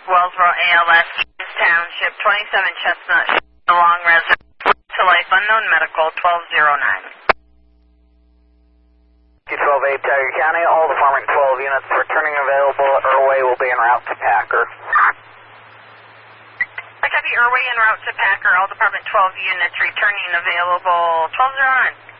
Wellsboro ALS, Township, 27 Chestnut, Long Reservoir, to life, unknown medical, 1209. 212-8, Tiger County, all department 12 units returning available. Irway will be en route to Packer. I copy Irway en route to Packer, all department 12 units returning available, 1209.